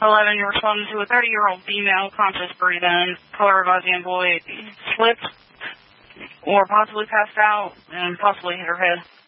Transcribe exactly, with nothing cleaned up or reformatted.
eleven, you responded to a thirty-year-old female, conscious breathing, color of Asian boy, slipped or possibly passed out and possibly hit her head.